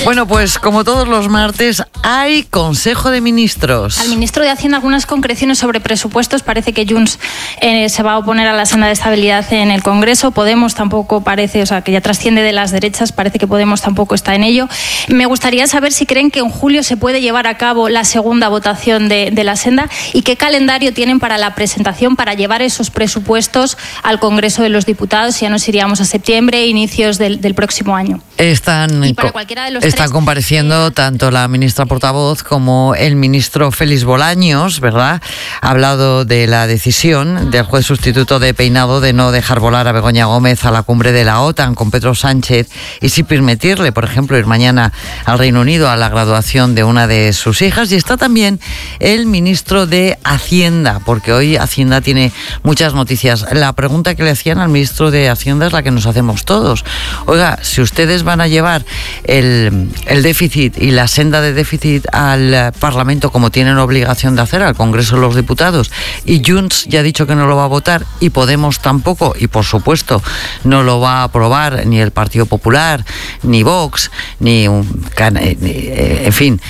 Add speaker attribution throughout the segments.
Speaker 1: Bueno, pues como todos los martes hay Consejo de Ministros.
Speaker 2: Al ministro de Hacienda algunas concreciones sobre presupuestos. Parece que Junts se va a oponer a la senda de estabilidad en el Congreso. Podemos tampoco parece, que ya trasciende de las derechas, parece que Podemos tampoco está en ello. Me gustaría saber si creen que en julio se puede llevar a cabo la segunda votación de la senda y qué calendario tienen para la presentación, para llevar esos presupuestos al Congreso de los Diputados. Ya nos iríamos a septiembre, inicios del próximo año.
Speaker 1: Están compareciendo tanto la ministra portavoz como el ministro Félix Bolaños, ¿verdad? Ha hablado de la decisión del juez sustituto de Peinado de no dejar volar a Begoña Gómez a la cumbre de la OTAN con Pedro Sánchez y sin permitirle, por ejemplo, ir mañana al Reino Unido a la graduación de una de sus hijas. Y está también el ministro de Hacienda, porque hoy Hacienda tiene muchas noticias. La pregunta que le hacían al ministro de Hacienda es la que nos hacemos todos. Oiga, si ustedes van a llevar el déficit y la senda de déficit al Parlamento como tienen obligación de hacer, al Congreso de los Diputados, y Junts ya ha dicho que no lo va a votar y Podemos tampoco, y por supuesto no lo va a aprobar ni el Partido Popular, ni Vox, en fin...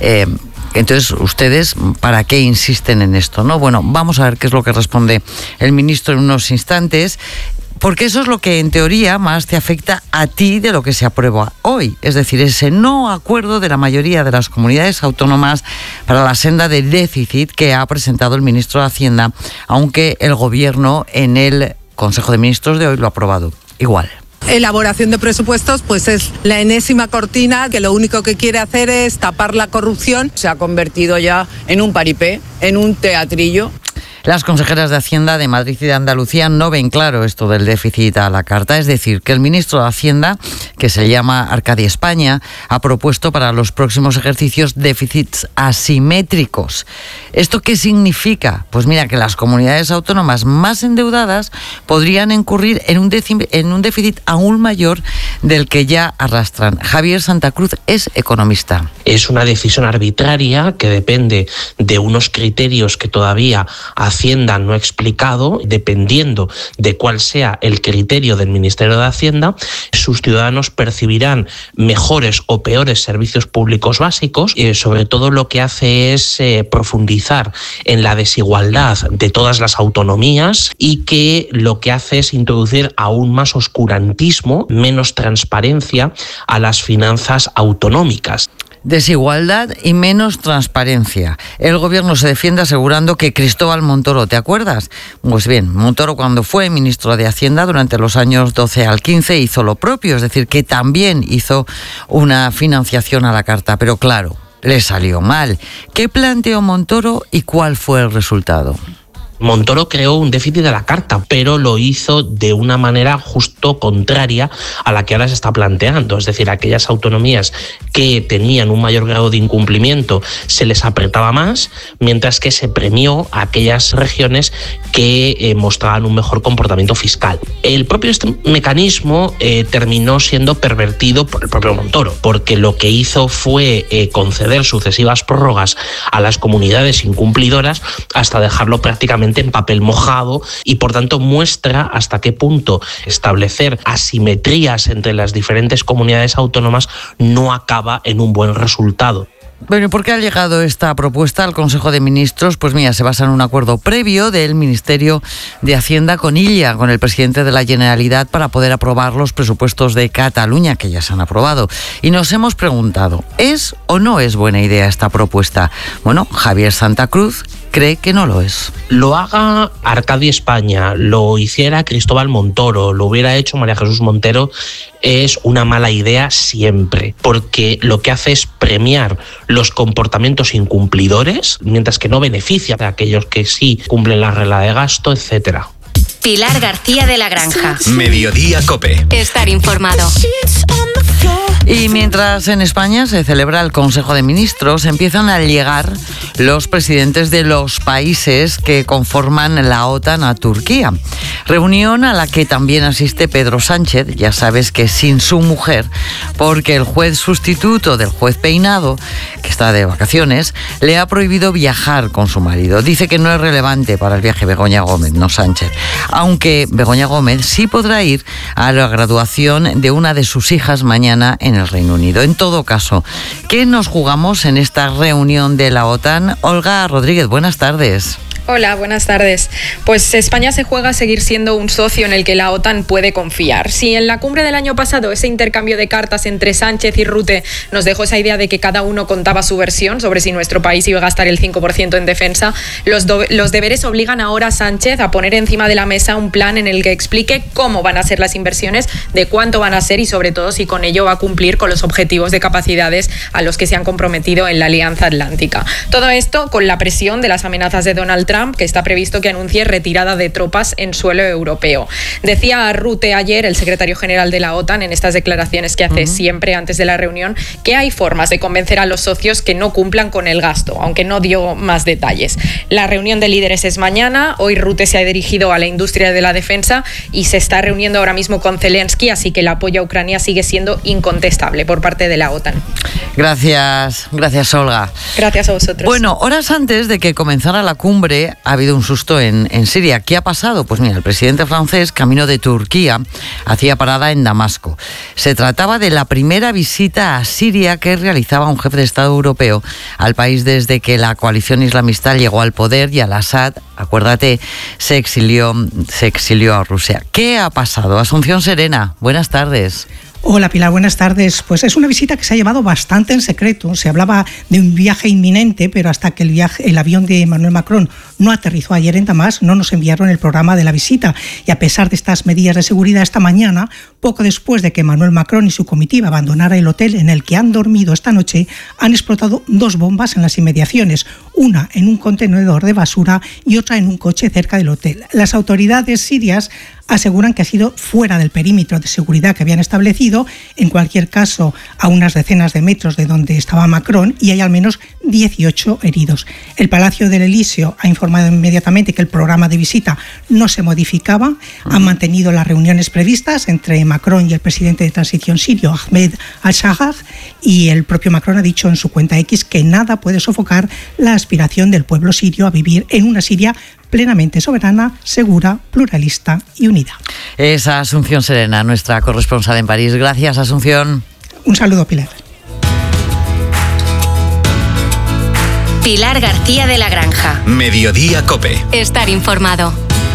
Speaker 1: Entonces, ¿ustedes para qué insisten en esto, no? Bueno, vamos a ver qué es lo que responde el ministro en unos instantes, porque eso es lo que en teoría más te afecta a ti de lo que se aprueba hoy. Es decir, ese no acuerdo de la mayoría de las comunidades autónomas para la senda de déficit que ha presentado el ministro de Hacienda, aunque el Gobierno en el Consejo de Ministros de hoy lo ha aprobado igual.
Speaker 3: Elaboración de presupuestos pues es la enésima cortina que lo único que quiere hacer es tapar la corrupción.
Speaker 4: Se ha convertido ya en un paripé, en un teatrillo.
Speaker 1: Las consejeras de Hacienda de Madrid y de Andalucía no ven claro esto del déficit a la carta. Es decir, que el ministro de Hacienda, que se llama Arcadi España, ha propuesto para los próximos ejercicios déficits asimétricos. ¿Esto qué significa? Pues mira, que las comunidades autónomas más endeudadas podrían incurrir en un déficit aún mayor del que ya arrastran. Javier Santa Cruz es economista.
Speaker 5: Es una decisión arbitraria que depende de unos criterios que todavía Hacienda no ha explicado. Dependiendo de cuál sea el criterio del Ministerio de Hacienda, sus ciudadanos percibirán mejores o peores servicios públicos básicos. Sobre todo lo que hace es profundizar en la desigualdad de todas las autonomías y que lo que hace es introducir aún más oscurantismo, menos transparencia a las finanzas autonómicas.
Speaker 1: Desigualdad y menos transparencia. El Gobierno se defiende asegurando que Cristóbal Montoro, ¿te acuerdas? Pues bien, Montoro cuando fue ministro de Hacienda durante los años 12 al 15 hizo lo propio, es decir, que también hizo una financiación a la carta, pero claro, le salió mal. ¿Qué planteó Montoro y cuál fue el resultado?
Speaker 5: Montoro creó un déficit de la carta, pero lo hizo de una manera justo contraria a la que ahora se está planteando. Es decir, aquellas autonomías que tenían un mayor grado de incumplimiento se les apretaba más, mientras que se premió a aquellas regiones que mostraban un mejor comportamiento fiscal. El propio mecanismo terminó siendo pervertido por el propio Montoro, porque lo que hizo fue conceder sucesivas prórrogas a las comunidades incumplidoras hasta dejarlo prácticamente en papel mojado, y por tanto muestra hasta qué punto establecer asimetrías entre las diferentes comunidades autónomas no acaba en un buen resultado.
Speaker 1: Bueno, ¿y por qué ha llegado esta propuesta al Consejo de Ministros? Pues mira, se basa en un acuerdo previo del Ministerio de Hacienda con Illa, con el presidente de la Generalitat, para poder aprobar los presupuestos de Cataluña, que ya se han aprobado. Y nos hemos preguntado, ¿es o no es buena idea esta propuesta? Bueno, Javier Santa Cruz cree que no lo es.
Speaker 5: Lo haga Arcadi España, lo hiciera Cristóbal Montoro, lo hubiera hecho María Jesús Montero, es una mala idea siempre, porque lo que hace es premiar los comportamientos incumplidores, mientras que no beneficia a aquellos que sí cumplen la regla de gasto, etcétera.
Speaker 6: Pilar García de la Granja.
Speaker 7: Mediodía COPE.
Speaker 6: Estar informado.
Speaker 1: Y mientras en España se celebra el Consejo de Ministros, empiezan a llegar los presidentes de los países que conforman la OTAN a Turquía. Reunión a la que también asiste Pedro Sánchez, ya sabes que sin su mujer, porque el juez sustituto del juez Peinado, que está de vacaciones, le ha prohibido viajar con su marido. Dice que no es relevante para el viaje Begoña Gómez, no Sánchez. Aunque Begoña Gómez sí podrá ir a la graduación de una de sus hijas mañana en el Reino Unido. En todo caso, ¿qué nos jugamos en esta reunión de la OTAN? Olga Rodríguez, buenas tardes.
Speaker 7: Hola, buenas tardes. Pues España se juega a seguir siendo un socio en el que la OTAN puede confiar. Si en la cumbre del año pasado ese intercambio de cartas entre Sánchez y Rutte nos dejó esa idea de que cada uno contaba su versión sobre si nuestro país iba a gastar el 5% en defensa, los deberes obligan ahora a Sánchez a poner encima de la mesa un plan en el que explique cómo van a ser las inversiones, de cuánto van a ser y sobre todo si con ello va a cumplir con los objetivos de capacidades a los que se han comprometido en la Alianza Atlántica. Todo esto con la presión de las amenazas de Donald Trump, que está previsto que anuncie retirada de tropas en suelo europeo. Decía Rutte ayer, el secretario general de la OTAN, en estas declaraciones que hace siempre antes de la reunión, que hay formas de convencer a los socios que no cumplan con el gasto, aunque no dio más detalles. La reunión de líderes es mañana. Hoy Rutte se ha dirigido a la industria de la defensa y se está reuniendo ahora mismo con Zelensky, así que el apoyo a Ucrania sigue siendo incontestable por parte de la OTAN.
Speaker 1: Gracias, Olga.
Speaker 7: Gracias a vosotros.
Speaker 1: Bueno, horas antes de que comenzara la cumbre ha habido un susto en Siria. ¿Qué ha pasado? Pues mira, el presidente francés, camino de Turquía, hacía parada en Damasco. Se trataba de la primera visita a Siria que realizaba un jefe de Estado europeo al país desde que la coalición islamista llegó al poder y al-Assad, acuérdate, se exilió a Rusia. ¿Qué ha pasado? Asunción Serena, buenas tardes.
Speaker 8: Hola Pilar, buenas tardes. Pues es una visita que se ha llevado bastante en secreto. Se hablaba de un viaje inminente, pero hasta que el avión de Emmanuel Macron no aterrizó ayer en Damasco, no nos enviaron el programa de la visita. Y a pesar de estas medidas de seguridad, esta mañana, poco después de que Emmanuel Macron y su comitiva abandonaran el hotel en el que han dormido esta noche, han explotado 2 bombas en las inmediaciones, una en un contenedor de basura y otra en un coche cerca del hotel. Las autoridades sirias aseguran que ha sido fuera del perímetro de seguridad que habían establecido, en cualquier caso a unas decenas de metros de donde estaba Macron, y hay al menos 18 heridos. El Palacio del Elíseo ha informado inmediatamente que el programa de visita no se modificaba, han mantenido las reuniones previstas entre Macron y el presidente de transición sirio, Ahmed al-Shahar, y el propio Macron ha dicho en su cuenta X que nada puede sofocar la aspiración del pueblo sirio a vivir en una Siria plenamente soberana, segura, pluralista y unida.
Speaker 1: Es Asunción Serena, nuestra corresponsal en París. Gracias, Asunción.
Speaker 8: Un saludo, Pilar.
Speaker 6: Pilar García de la Granja.
Speaker 9: Mediodía COPE.
Speaker 6: Estar informado.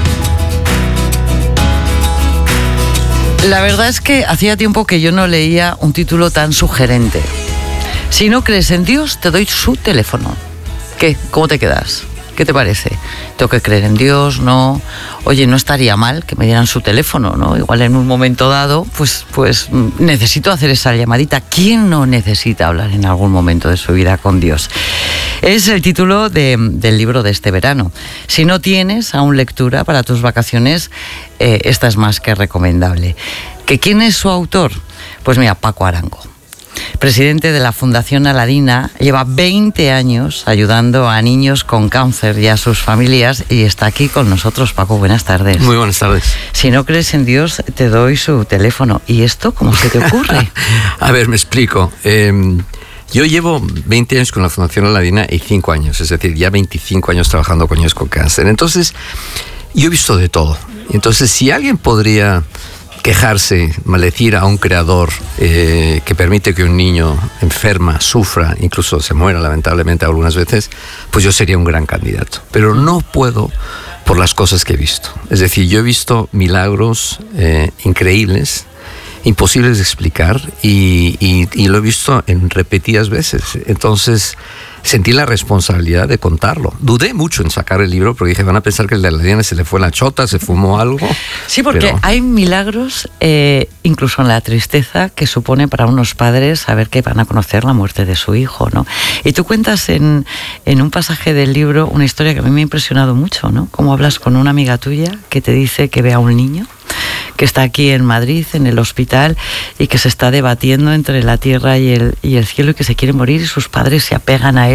Speaker 1: La verdad es que hacía tiempo que yo no leía un título tan sugerente. Si no crees en Dios, te doy su teléfono. ¿Qué? ¿Cómo te quedas? ¿Qué te parece? ¿Tengo que creer en Dios? ¿No? Oye, no estaría mal que me dieran su teléfono, ¿no? Igual en un momento dado, pues necesito hacer esa llamadita. ¿Quién no necesita hablar en algún momento de su vida con Dios? Es el título del libro de este verano. Si no tienes aún lectura para tus vacaciones, esta es más que recomendable. ¿Que quién es su autor? Pues mira, Paco Arango. Presidente de la Fundación Aladina, lleva 20 años ayudando a niños con cáncer y a sus familias y está aquí con nosotros. Paco, buenas tardes.
Speaker 10: Muy buenas tardes.
Speaker 1: Si no crees en Dios, te doy su teléfono. ¿Y esto cómo se te ocurre?
Speaker 10: A ver, me explico. Yo llevo 20 años con la Fundación Aladina y 5 años, es decir, ya 25 años trabajando con niños con cáncer. Entonces, yo he visto de todo. Entonces, si alguien podría quejarse, maldecir a un creador que permite que un niño enferma, sufra, incluso se muera lamentablemente algunas veces, pues yo sería un gran candidato. Pero no puedo por las cosas que he visto. Es decir, yo he visto milagros increíbles, imposibles de explicar y lo he visto en repetidas veces. Entonces sentí la responsabilidad de contarlo. Dudé mucho en sacar el libro porque dije, van a pensar que el de la Aladina se le fue la chota, se fumó algo.
Speaker 1: Sí, porque hay milagros, incluso en la tristeza que supone para unos padres saber que van a conocer la muerte de su hijo, ¿no? Y tú cuentas en un pasaje del libro una historia que a mí me ha impresionado mucho, ¿no? Cómo hablas con una amiga tuya que te dice que ve a un niño que está aquí en Madrid, en el hospital, y que se está debatiendo entre la tierra y el cielo y que se quiere morir y sus padres se apegan a él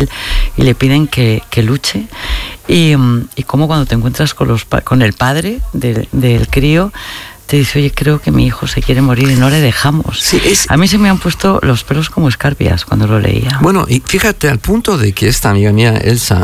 Speaker 1: él y le piden que luche. Y cómo cuando te encuentras con el padre del crío, te dice, oye, creo que mi hijo se quiere morir y no le dejamos. Sí, a mí se me han puesto los pelos como escarpias cuando lo leía.
Speaker 10: Bueno, y fíjate, al punto de que esta amiga mía, Elsa,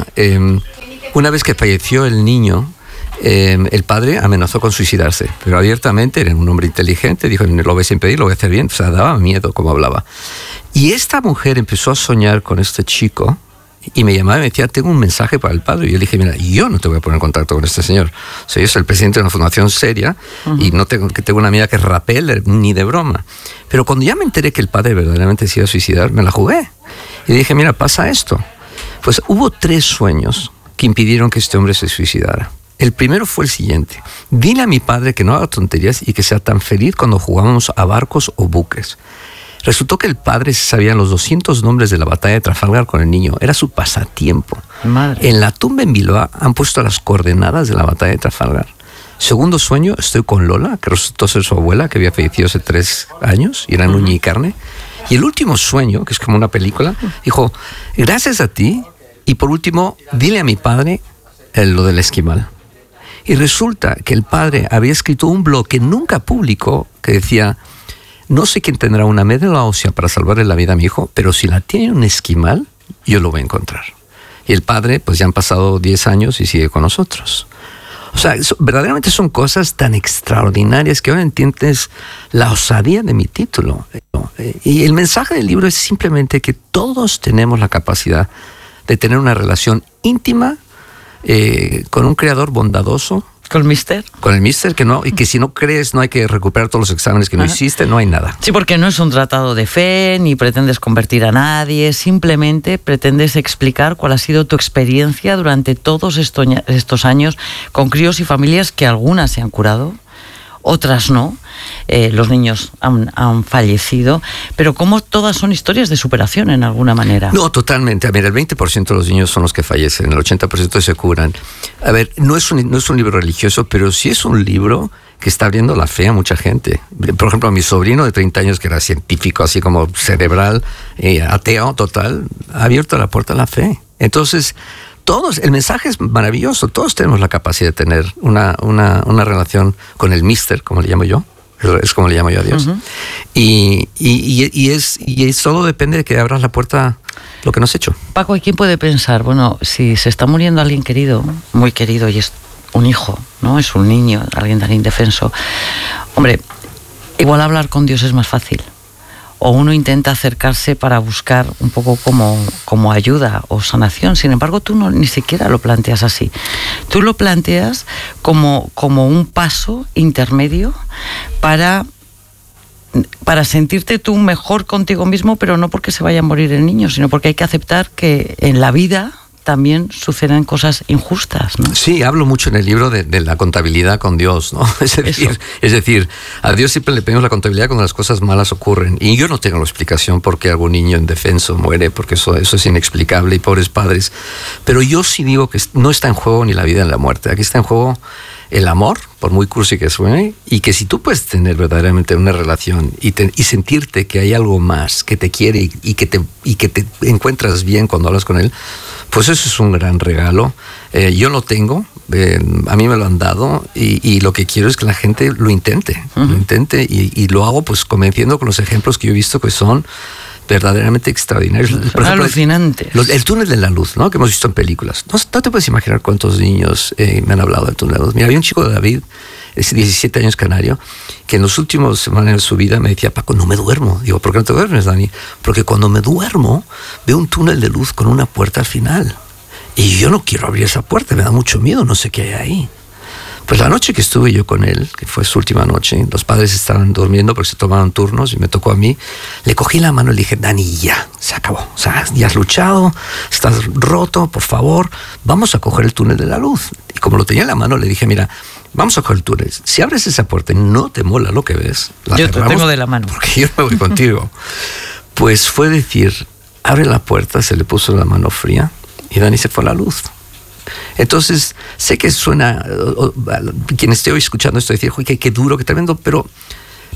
Speaker 10: una vez que falleció el niño, el padre amenazó con suicidarse, pero abiertamente, era un hombre inteligente, dijo, lo vais a impedir, lo voy a hacer bien, o sea, daba miedo como hablaba. Y esta mujer empezó a soñar con este chico, y me llamaba y me decía, tengo un mensaje para el padre. Y yo le dije, mira, yo no te voy a poner en contacto con este señor. O sea, yo soy el presidente de una fundación seria y no tengo una amiga que rapele ni de broma. Pero cuando ya me enteré que el padre verdaderamente se iba a suicidar, me la jugué. Y dije, mira, pasa esto. Pues hubo 3 sueños que impidieron que este hombre se suicidara. El primero fue el siguiente. Dile a mi padre que no haga tonterías y que sea tan feliz cuando jugábamos a barcos o buques. Resultó que el padre se sabía los 200 nombres de la batalla de Trafalgar con el niño. Era su pasatiempo. Madre. En la tumba en Bilbao han puesto las coordenadas de la batalla de Trafalgar. Segundo sueño, estoy con Lola, que resultó ser su abuela, que había fallecido hace 3 años, y era uña y carne. Y el último sueño, que es como una película, dijo, gracias a ti, y por último, dile a mi padre lo del esquimal. Y resulta que el padre había escrito un blog que nunca publicó, que decía, no sé quién tendrá una médula ósea para salvarle la vida a mi hijo, pero si la tiene un esquimal, yo lo voy a encontrar. Y el padre, pues ya han pasado 10 años y sigue con nosotros. O sea, verdaderamente son cosas tan extraordinarias que ahora entiendes la osadía de mi título. Y el mensaje del libro es simplemente que todos tenemos la capacidad de tener una relación íntima con un creador bondadoso.
Speaker 1: ¿Con el Mister?
Speaker 10: Con el Mister, y que si no crees no hay que recuperar todos los exámenes que no hiciste, no hay nada.
Speaker 1: Sí, porque no es un tratado de fe, ni pretendes convertir a nadie, simplemente pretendes explicar cuál ha sido tu experiencia durante todos estos años con críos y familias que algunas se han curado, otras no. Los niños han fallecido, pero como todas son historias de superación en alguna manera.
Speaker 10: No, totalmente. A ver, el 20% de los niños son los que fallecen, el 80% se curan. A ver, no es un libro religioso, pero sí es un libro que está abriendo la fe a mucha gente. Por ejemplo, a mi sobrino de 30 años, que era científico, así como cerebral, ateo total, ha abierto la puerta a la fe. Entonces, el mensaje es maravilloso. Todos tenemos la capacidad de tener una relación con el Mister, como le llamo yo. Es como le llamo yo a Dios. Y solo depende de que abras la puerta lo que no has hecho.
Speaker 1: Paco, ¿y quién puede pensar? Bueno, si se está muriendo alguien querido, muy querido, y es un hijo, ¿no? Es un niño, alguien tan indefenso. Hombre, igual hablar con Dios es más fácil. O uno intenta acercarse para buscar un poco como ayuda o sanación. Sin embargo, tú ni siquiera lo planteas así. Tú lo planteas como un paso intermedio para sentirte tú mejor contigo mismo, pero no porque se vaya a morir el niño, sino porque hay que aceptar que en la vida también suceden cosas injustas, ¿no?
Speaker 10: Sí, hablo mucho en el libro de la contabilidad con Dios, ¿no? Es decir, a Dios siempre le pedimos la contabilidad cuando las cosas malas ocurren. Y yo no tengo la explicación por qué algún niño indefenso muere, porque eso es inexplicable, y pobres padres. Pero yo sí digo que no está en juego ni la vida ni la muerte. Aquí está en juego el amor, por muy cursi que suene, y que si tú puedes tener verdaderamente una relación y sentirte que hay algo más que te quiere y que te encuentras bien cuando hablas con él, pues eso es un gran regalo. Yo lo tengo, a mí me lo han dado, y lo que quiero es que la gente lo intente, y lo hago pues convenciendo con los ejemplos que yo he visto que son verdaderamente extraordinarios.
Speaker 1: Por ejemplo, alucinantes.
Speaker 10: El túnel de la luz, ¿no? Que hemos visto en películas. No te puedes imaginar cuántos niños me han hablado del túnel de la luz. Mira, había un chico de David, de 17 años, canario, que en los últimos semanas de su vida me decía, Paco, no me duermo. Digo, ¿por qué no te duermes, Dani? Porque cuando me duermo veo un túnel de luz con una puerta al final. Y yo no quiero abrir esa puerta, me da mucho miedo, no sé qué hay ahí. Pues la noche que estuve yo con él, que fue su última noche, los padres estaban durmiendo porque se tomaban turnos y me tocó a mí, le cogí la mano y le dije, Dani, ya, se acabó. O sea, ya has luchado, estás roto, por favor, vamos a coger el túnel de la luz. Y como lo tenía en la mano, le dije, mira, vamos a coger el túnel. Si abres esa puerta y no te mola lo que ves, la
Speaker 1: yo te tengo de la mano.
Speaker 10: Porque yo me voy contigo. Pues fue decir, abre la puerta, se le puso la mano fría y Dani se fue a la luz. Entonces, sé que suena, quien esté hoy escuchando esto, decir, qué duro, qué tremendo, pero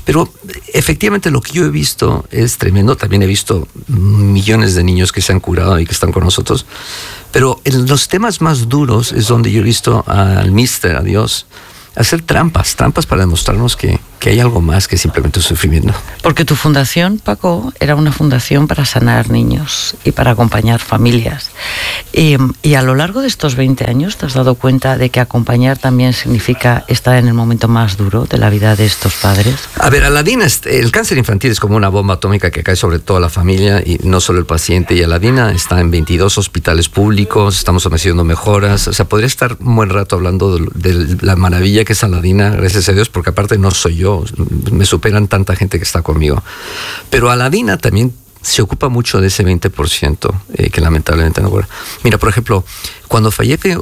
Speaker 10: Pero efectivamente lo que yo he visto es tremendo. También he visto millones de niños que se han curado y que están con nosotros. Pero en los temas más duros es donde yo he visto al Mister, a Dios, hacer trampas para demostrarnos que hay algo más que simplemente un sufrimiento.
Speaker 1: Porque tu fundación, Paco, era una fundación para sanar niños y para acompañar familias. Y a lo largo de estos 20 años te has dado cuenta de que acompañar también significa estar en el momento más duro de la vida de estos padres.
Speaker 10: A ver, Aladina, el cáncer infantil es como una bomba atómica que cae sobre toda la familia y no solo el paciente. Y Aladina está en 22 hospitales públicos, estamos haciendo mejoras. O sea, podría estar un buen rato hablando de la maravilla que es Aladina, gracias a Dios, porque aparte no soy yo, me superan tanta gente que está conmigo. Pero Aladina también se ocupa mucho de ese 20% que lamentablemente no ocurre. Mira, por ejemplo, cuando fallece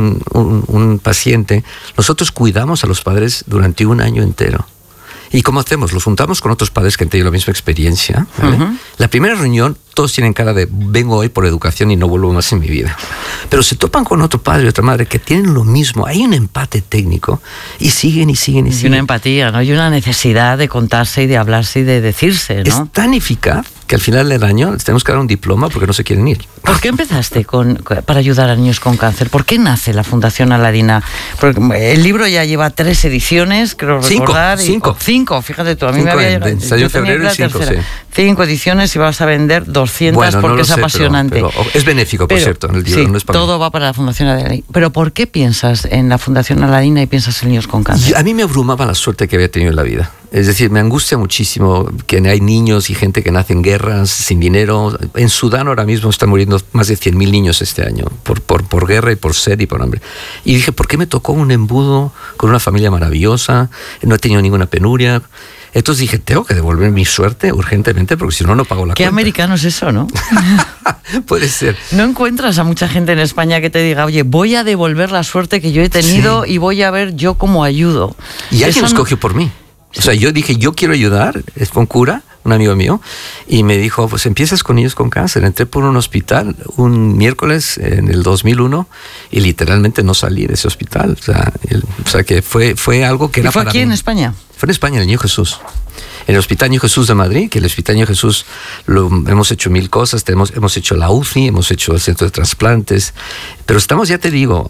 Speaker 10: un paciente, nosotros cuidamos a los padres durante un año entero. ¿Y cómo hacemos? Los juntamos con otros padres que han tenido la misma experiencia, ¿vale? La primera reunión, todos tienen cara de vengo hoy por educación y no vuelvo más en mi vida. Pero se topan con otro padre y otra madre que tienen lo mismo. Hay un empate técnico y siguen.
Speaker 1: Y una empatía, ¿no? Y una necesidad de contarse y de hablarse y de decirse, ¿no?
Speaker 10: Es tan eficaz que al final del año les tenemos que dar un diploma porque no se quieren ir.
Speaker 1: ¿Por qué empezaste para ayudar a niños con cáncer? ¿Por qué nace la Fundación Aladina? Porque el libro ya lleva 3 ediciones, creo recordar. 5, fíjate tú. A mí me había llegado.
Speaker 10: Salió en febrero y 5, sí.
Speaker 1: 5 ediciones y vas a vender 200 porque es apasionante.
Speaker 10: Pero es benéfico, por cierto, en el libro.
Speaker 1: Sí,
Speaker 10: no es para
Speaker 1: todo
Speaker 10: mí.
Speaker 1: va para la Fundación Aladina. Pero ¿por qué piensas en la Fundación Aladina y piensas en niños con cáncer?
Speaker 10: A mí me abrumaba la suerte que había tenido en la vida. Es decir, me angustia muchísimo que hay niños y gente que nace en guerras, sin dinero. En Sudán ahora mismo están muriendo más de 100.000 niños este año por guerra y por sed y por hambre. Y dije, ¿por qué me tocó un embudo con una familia maravillosa? No he tenido ninguna penuria. Entonces dije, tengo que devolver mi suerte urgentemente porque si no, no pago la cuenta.
Speaker 1: Qué americano es eso, ¿no?
Speaker 10: Puede ser.
Speaker 1: No encuentras a mucha gente en España que te diga, oye, voy a devolver la suerte que yo he tenido y voy a ver yo cómo ayudo.
Speaker 10: Y alguien lo escogió por mí. O sea, yo dije, yo quiero ayudar. Fue un cura, un amigo mío, y me dijo, pues empiezas con niños con cáncer. Entré por un hospital un miércoles en el 2001 y literalmente no salí de ese hospital. O sea que fue algo que era
Speaker 1: para mí. ¿Y fue aquí en España?
Speaker 10: Fue en España, en el Niño Jesús. En el Hospital Niño Jesús de Madrid, que el Hospital Niño Jesús hemos hecho 1000 cosas, hemos hecho la UCI, hemos hecho el centro de trasplantes, pero estamos, ya te digo,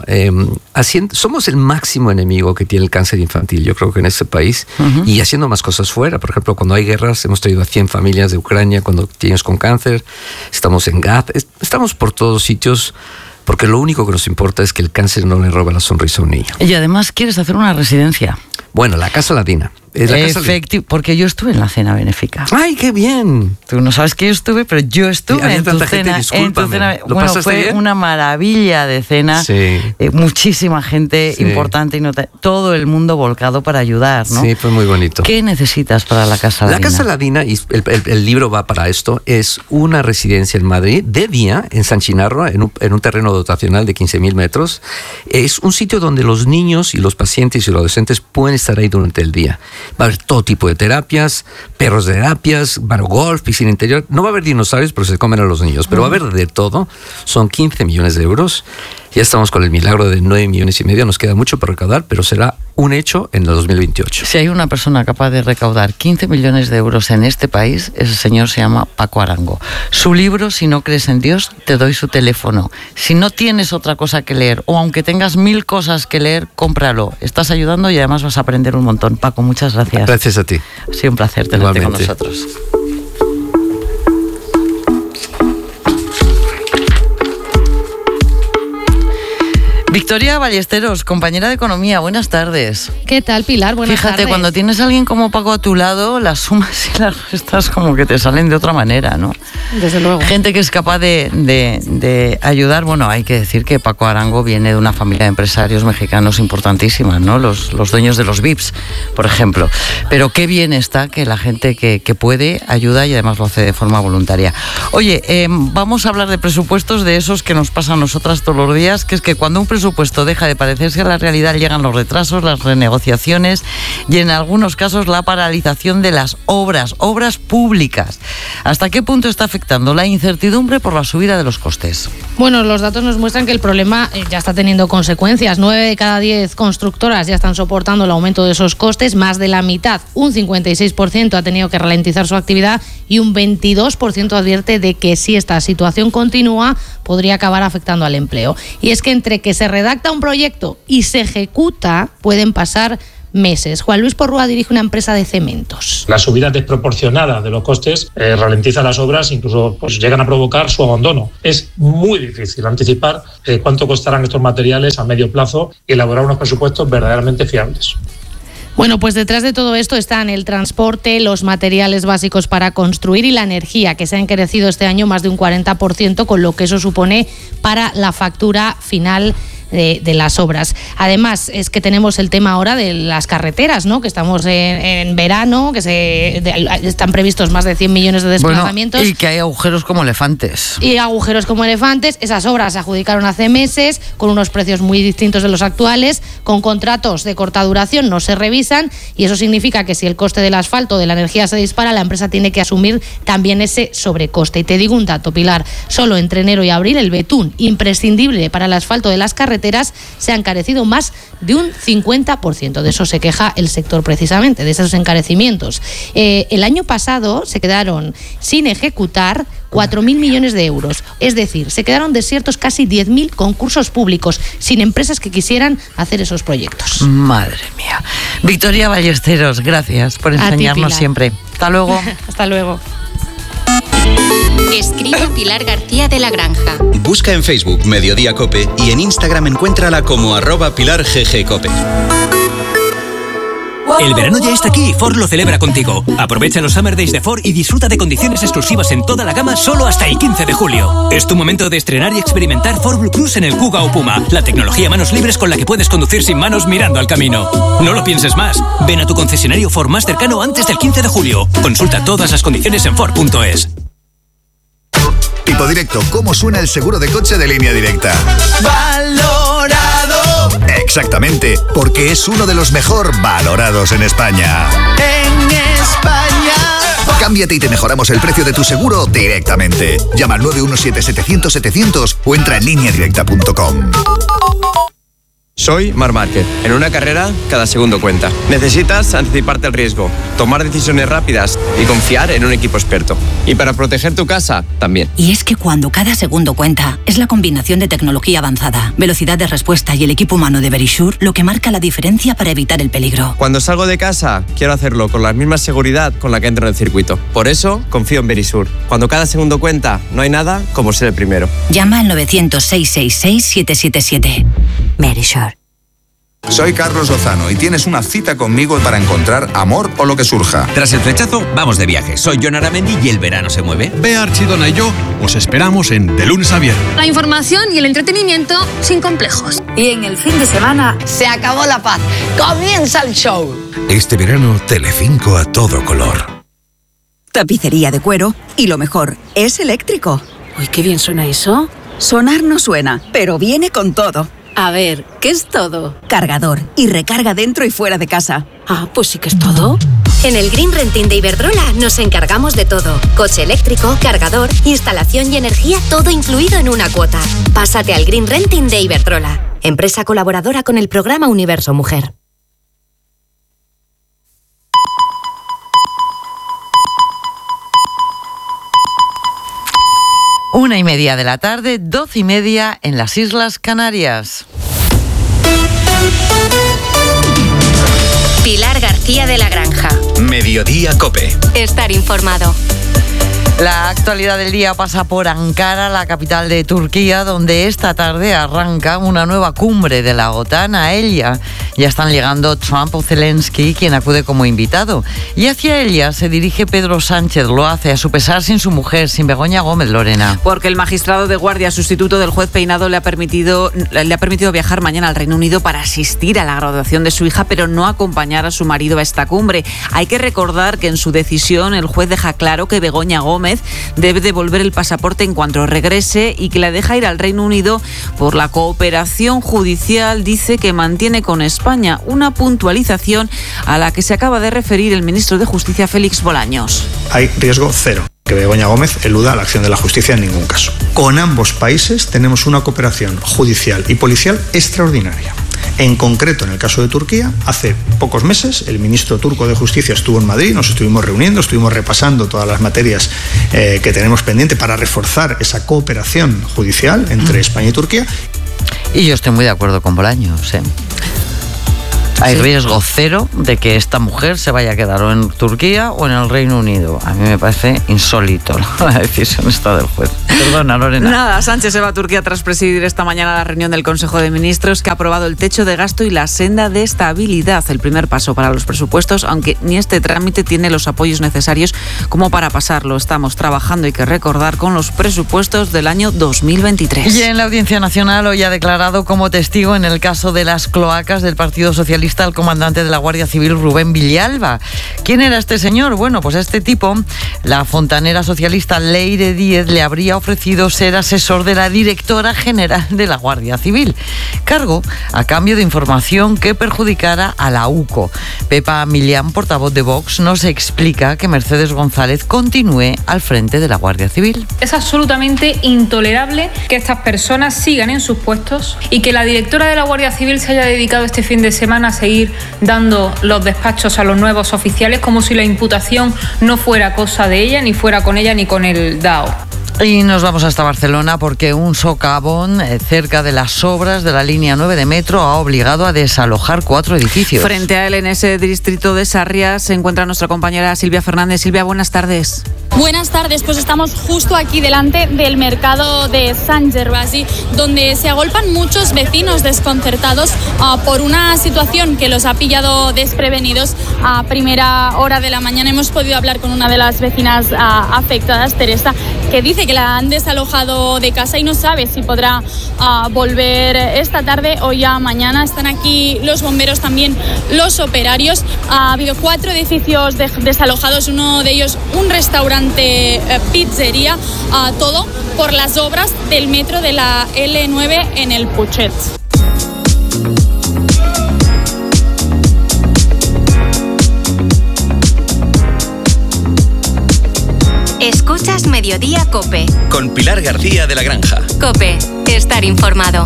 Speaker 10: somos el máximo enemigo que tiene el cáncer infantil, yo creo que en este país, y haciendo más cosas fuera. Por ejemplo, cuando hay guerras, hemos traído a 100 familias de Ucrania cuando tienes con cáncer, estamos en Gaza, estamos por todos sitios, porque lo único que nos importa es que el cáncer no le robe la sonrisa a un niño.
Speaker 1: Y además quieres hacer una residencia.
Speaker 10: Bueno, la Casa Aladina.
Speaker 1: Efectivo, porque yo estuve en la cena benéfica.
Speaker 10: ¡Ay, qué bien!
Speaker 1: Tú no sabes que yo estuve, pero yo estuve en tu cena. Bueno, fue bien? Una maravilla de cena. Sí. Muchísima gente importante y todo el mundo volcado para ayudar, ¿no?
Speaker 10: Sí, fue muy bonito.
Speaker 1: ¿Qué necesitas para la Casa Aladina?
Speaker 10: La Casa Aladina, y el libro va para esto, es una residencia en Madrid, de día, en San Chinarro, en un terreno dotacional de 15.000 metros. Es un sitio donde los niños y los pacientes y los adolescentes pueden estar ahí durante el día. Va a haber todo tipo de terapias, perros de terapias, golf, piscina interior. No va a haber dinosaurios, pero se comen a los niños. Pero va a haber de todo. Son 15 millones de euros. Ya estamos con el milagro de 9,5 millones. Nos queda mucho por recaudar, pero será un hecho en el 2028.
Speaker 1: Si hay una persona capaz de recaudar 15 millones de euros en este país, ese señor se llama Paco Arango. Su libro, Si no crees en Dios, te doy su teléfono. Si no tienes otra cosa que leer, o aunque tengas 1000 cosas que leer, cómpralo. Estás ayudando y además vas a aprender un montón. Paco, muchas gracias.
Speaker 10: Gracias a ti.
Speaker 1: Ha sido un placer tenerte con nosotros. Victoria Ballesteros, compañera de Economía, buenas tardes.
Speaker 9: ¿Qué tal, Pilar? Buenas tardes.
Speaker 1: Fíjate, cuando tienes a alguien como Paco a tu lado, las sumas y las restas como que te salen de otra manera, ¿no?
Speaker 9: Desde luego.
Speaker 1: Gente que es capaz de ayudar. Bueno, hay que decir que Paco Arango viene de una familia de empresarios mexicanos importantísima, ¿no? Los dueños de los VIPs, por ejemplo. Pero qué bien está que la gente que puede ayuda y además lo hace de forma voluntaria. Oye, vamos a hablar de presupuestos, de esos que nos pasan a nosotras todos los días, que es que cuando un presupuesto presupuesto deja de parecerse a la realidad, llegan los retrasos, las renegociaciones y en algunos casos la paralización de las obras públicas. ¿Hasta qué punto está afectando la incertidumbre por la subida de los costes?
Speaker 9: Bueno, los datos nos muestran que el problema ya está teniendo consecuencias. 9 de cada 10 constructoras ya están soportando el aumento de esos costes. Más de la mitad, un 56%, ha tenido que ralentizar su actividad y un 22% advierte de que si esta situación continúa podría acabar afectando al empleo. Y es que entre que se redacta un proyecto y se ejecuta pueden pasar meses. Juan Luis Porrúa dirige una empresa de cementos.
Speaker 11: La subida desproporcionada de los costes ralentiza las obras, incluso llegan a provocar su abandono. Es muy difícil anticipar cuánto costarán estos materiales a medio plazo y elaborar unos presupuestos verdaderamente fiables.
Speaker 9: Bueno, pues detrás de todo esto están el transporte, los materiales básicos para construir y la energía, que se ha encarecido este año más de un 40%, con lo que eso supone para la factura final de las obras. Además, es que tenemos el tema ahora de las carreteras, ¿no? Que estamos en verano, que están previstos más de 100 millones de desplazamientos.
Speaker 1: Bueno, y que hay agujeros como elefantes.
Speaker 9: Esas obras se adjudicaron hace meses, con unos precios muy distintos de los actuales, con contratos de corta duración, no se revisan, y eso significa que si el coste del asfalto o de la energía se dispara, la empresa tiene que asumir también ese sobrecoste. Y te digo un dato, Pilar, solo entre enero y abril el betún, imprescindible para el asfalto de las carreteras, se ha encarecido más de un 50%. De eso se queja el sector precisamente, de esos encarecimientos. El año pasado se quedaron sin ejecutar 4.000 millones de euros. Es decir, se quedaron desiertos casi 10.000 concursos públicos, sin empresas que quisieran hacer esos proyectos.
Speaker 1: Madre mía. Victoria Ballesteros, gracias por enseñarnos siempre. Hasta luego.
Speaker 9: Hasta luego.
Speaker 6: Escribe Pilar García de la Granja.
Speaker 12: Busca en Facebook Mediodía Cope y en Instagram encuéntrala como @PilarGGCope.
Speaker 13: El verano ya está aquí y Ford lo celebra contigo. Aprovecha los Summer Days de Ford y disfruta de condiciones exclusivas en toda la gama solo hasta el 15 de julio. Es tu momento de estrenar y experimentar Ford Blue Cruise en el Kuga o Puma, la tecnología manos libres con la que puedes conducir sin manos mirando al camino. No lo pienses más. Ven a tu concesionario Ford más cercano antes del 15 de julio. Consulta todas las condiciones en Ford.es.
Speaker 14: Tipo Directo, ¿cómo suena el seguro de coche de Línea Directa? ¡Valorado! Exactamente, porque es uno de los mejor valorados en España. ¡En España! Cámbiate y te mejoramos el precio de tu seguro directamente. Llama al 917-700-700 o entra en lineadirecta.com.
Speaker 15: Soy Marc Márquez. En una carrera, cada segundo cuenta. Necesitas anticiparte al riesgo, tomar decisiones rápidas y confiar en un equipo experto. Y para proteger tu casa, también.
Speaker 16: Y es que cuando cada segundo cuenta, es la combinación de tecnología avanzada, velocidad de respuesta y el equipo humano de Verisure lo que marca la diferencia para evitar el peligro.
Speaker 15: Cuando salgo de casa, quiero hacerlo con la misma seguridad con la que entro en el circuito. Por eso, confío en Verisure. Cuando cada segundo cuenta, no hay nada como ser el primero.
Speaker 16: Llama al 900-666-777. Verisure.
Speaker 17: Soy Carlos Lozano y tienes una cita conmigo para encontrar amor o lo que surja.
Speaker 18: Tras el flechazo, vamos de viaje. Soy Jon Aramendi y el verano se mueve.
Speaker 19: Bea Archidona y yo os esperamos en De Lunes a Viernes.
Speaker 20: La información y el entretenimiento sin complejos.
Speaker 21: Y en el fin de semana se acabó la paz. Comienza el show.
Speaker 22: Este verano, Telecinco a todo color.
Speaker 23: Tapicería de cuero y lo mejor, es eléctrico.
Speaker 21: Uy, qué bien suena eso.
Speaker 23: Sonar no suena, pero viene con todo.
Speaker 21: A ver, ¿qué es todo?
Speaker 23: Cargador y recarga dentro y fuera de casa.
Speaker 21: Ah, pues sí que es todo.
Speaker 6: En el Green Renting de Iberdrola nos encargamos de todo. Coche eléctrico, cargador, instalación y energía, todo incluido en una cuota. Pásate al Green Renting de Iberdrola, empresa colaboradora con el programa Universo Mujer.
Speaker 1: Una y media de la tarde, 12:30 en las Islas Canarias.
Speaker 6: Pilar García de la Granja.
Speaker 12: Mediodía Cope.
Speaker 6: Estar informado.
Speaker 1: La actualidad del día pasa por Ankara, la capital de Turquía, donde esta tarde arranca una nueva cumbre de la OTAN. A ella ya están llegando Trump o Zelensky, quien acude como invitado. Y hacia ella se dirige Pedro Sánchez. Lo hace a su pesar sin su mujer, sin Begoña Gómez, Lorena.
Speaker 24: Porque el magistrado de guardia sustituto del juez Peinado le ha permitido viajar mañana al Reino Unido para asistir a la graduación de su hija, pero no acompañar a su marido a esta cumbre. Hay que recordar que en su decisión el juez deja claro que Begoña Gómez Gómez debe devolver el pasaporte en cuanto regrese y que la deja ir al Reino Unido por la cooperación judicial, dice, que mantiene con España, una puntualización a la que se acaba de referir el ministro de Justicia, Félix Bolaños.
Speaker 2: Hay riesgo cero que Begoña Gómez eluda la acción de la justicia en ningún caso. Con ambos países tenemos una cooperación judicial y policial extraordinaria. En concreto, en el caso de Turquía, hace pocos meses el ministro turco de Justicia estuvo en Madrid, nos estuvimos reuniendo, estuvimos repasando todas las materias que tenemos pendiente para reforzar esa cooperación judicial entre España y Turquía.
Speaker 1: Y yo estoy muy de acuerdo con Bolaños, ¿eh? Hay riesgo cero de que esta mujer se vaya a quedar o en Turquía o en el Reino Unido. A mí me parece insólito la decisión esta del juez. Perdona, Lorena.
Speaker 24: Nada, Sánchez se va a Turquía tras presidir esta mañana la reunión del Consejo de Ministros, que ha aprobado el techo de gasto y la senda de estabilidad, el primer paso para los presupuestos, aunque ni este trámite tiene los apoyos necesarios como para pasarlo. Estamos trabajando, hay que recordar, con los presupuestos del año 2023.
Speaker 1: Y en la Audiencia Nacional hoy ha declarado como testigo en el caso de las cloacas del Partido Socialista al comandante de la Guardia Civil, Rubén Villalba. ¿Quién era este señor? Bueno, pues a este tipo, la fontanera socialista Leire Díez le habría ofrecido ser asesor de la directora general de la Guardia Civil, cargo a cambio de información que perjudicara a la UCO. Pepa Millán, portavoz de Vox, nos explica que Mercedes González continúe al frente de la Guardia Civil.
Speaker 3: Es absolutamente intolerable que estas personas sigan en sus puestos y que la directora de la Guardia Civil se haya dedicado este fin de semana a seguir dando los despachos a los nuevos oficiales como si la imputación no fuera cosa de ella, ni fuera con ella ni con el DAO.
Speaker 1: Y nos vamos hasta Barcelona porque un socavón cerca de las obras de la línea 9 de metro ha obligado a desalojar 4 edificios.
Speaker 24: Frente a él, en ese distrito de Sarriá, se encuentra nuestra compañera Silvia Fernández. Silvia, buenas tardes.
Speaker 4: Buenas tardes, pues estamos justo aquí delante del mercado de Sant Gervasi, donde se agolpan muchos vecinos desconcertados por una situación que los ha pillado desprevenidos a primera hora de la mañana. Hemos podido hablar con una de las vecinas afectadas, Teresa, que dice que la han desalojado de casa y no sabe si podrá volver esta tarde o ya mañana. Están aquí los bomberos, también los operarios. Ha habido 4 edificios desalojados, uno de ellos un restaurante pizzería, todo por las obras del metro de la L9 en el Puchet.
Speaker 6: Escuchas Mediodía COPE.
Speaker 12: Con Pilar García de la Granja.
Speaker 6: COPE, estar informado.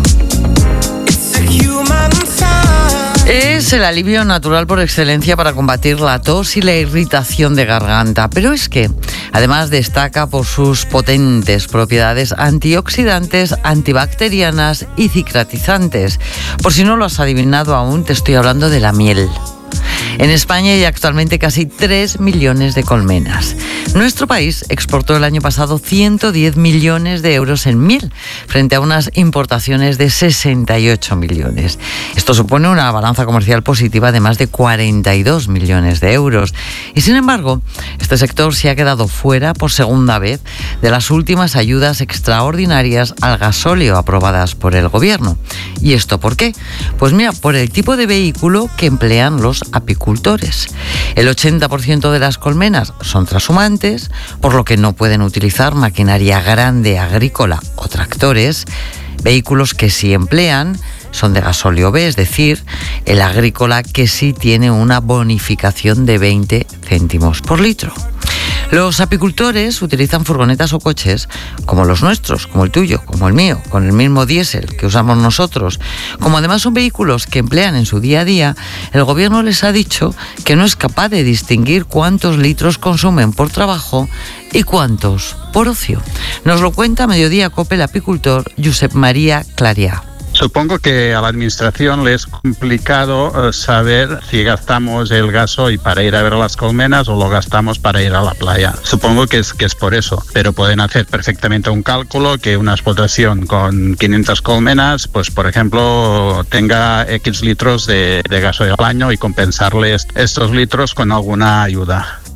Speaker 1: Es el alivio natural por excelencia para combatir la tos y la irritación de garganta, pero es que además destaca por sus potentes propiedades antioxidantes, antibacterianas y cicatrizantes. Por si no lo has adivinado aún, te estoy hablando de la miel. En España hay actualmente casi 3 millones de colmenas. Nuestro país exportó el año pasado 110 millones de euros en miel, frente a unas importaciones de 68 millones. Esto supone una balanza comercial positiva de más de 42 millones de euros. Y sin embargo, este sector se ha quedado fuera por segunda vez de las últimas ayudas extraordinarias al gasóleo aprobadas por el gobierno. ¿Y esto por qué? Pues mira, por el tipo de vehículo que emplean los apicultores. El 80% de las colmenas son trashumantes, por lo que no pueden utilizar maquinaria grande agrícola o tractores. Vehículos que sí emplean son de gasóleo B, es decir, el agrícola, que sí tiene una bonificación de 20 céntimos por litro. Los apicultores utilizan furgonetas o coches como los nuestros, como el tuyo, como el mío, con el mismo diésel que usamos nosotros. Como además son vehículos que emplean en su día a día, el gobierno les ha dicho que no es capaz de distinguir cuántos litros consumen por trabajo y cuántos por ocio. Nos lo cuenta Mediodía COPE el apicultor Josep María Clarià.
Speaker 5: Supongo que a la administración le es complicado saber si gastamos el gasoil para ir a ver las colmenas o lo gastamos para ir a la playa. Supongo que es por eso, pero pueden hacer perfectamente un cálculo que una explotación con 500 colmenas, pues por ejemplo, tenga X litros de gasoil al año y compensarles estos litros con alguna ayuda.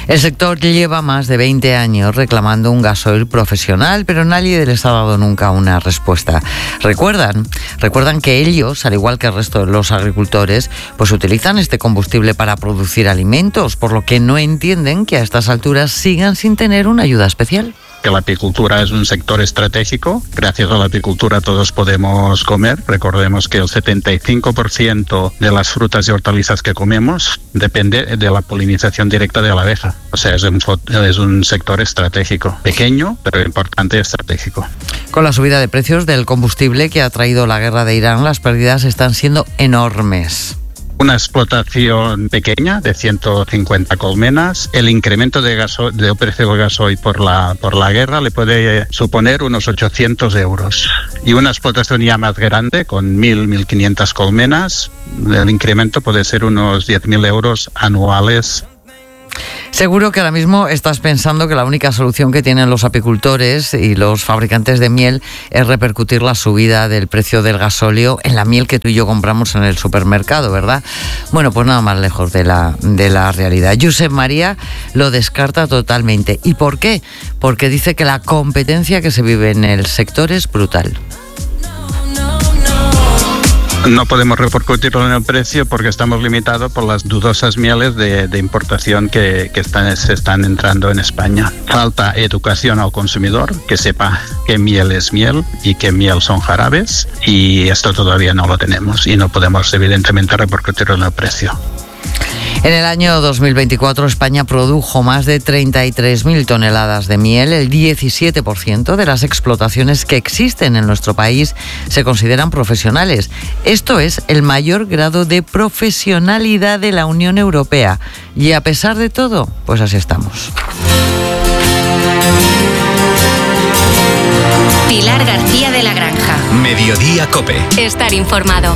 Speaker 1: El sector lleva más de 20 años reclamando un gasoil profesional, pero nadie les ha dado nunca una respuesta. Recuerdan que ellos, al igual que el resto de los agricultores, pues utilizan este combustible para producir alimentos, por lo que no entienden que a estas alturas sigan sin tener una ayuda especial.
Speaker 5: Que la apicultura es un sector estratégico. Gracias a la apicultura todos podemos comer. Recordemos que el 75% de las frutas y hortalizas que comemos depende de la polinización directa de la abeja. O sea, es un sector estratégico. Pequeño, pero importante, estratégico.
Speaker 1: Con la subida de precios del combustible que ha traído la guerra de Irán, las pérdidas están siendo enormes.
Speaker 5: Una explotación pequeña de 150 colmenas. El incremento del precio del gasoil por la guerra le puede suponer unos 800 euros. Y una explotación ya más grande, con 1.500 colmenas, el incremento puede ser unos 10.000 euros anuales.
Speaker 1: Seguro que ahora mismo estás pensando que la única solución que tienen los apicultores y los fabricantes de miel es repercutir la subida del precio del gasóleo en la miel que tú y yo compramos en el supermercado, ¿verdad? Bueno, pues nada más lejos de la realidad. Josep María lo descarta totalmente. ¿Y por qué? Porque dice que la competencia que se vive en el sector es brutal.
Speaker 5: No podemos repercutirlo en el precio porque estamos limitados por las dudosas mieles de importación que se están entrando en España. Falta educación al consumidor, que sepa qué miel es miel y qué miel son jarabes, y esto todavía no lo tenemos y no podemos evidentemente repercutirlo en el precio.
Speaker 1: En el año 2024 España produjo más de 33.000 toneladas de miel. El 17% de las explotaciones que existen en nuestro país se consideran profesionales. Esto es el mayor grado de profesionalidad de la Unión Europea. Y a pesar de todo, pues así estamos.
Speaker 6: Pilar García de la Granja.
Speaker 12: Mediodía COPE.
Speaker 6: Estar informado.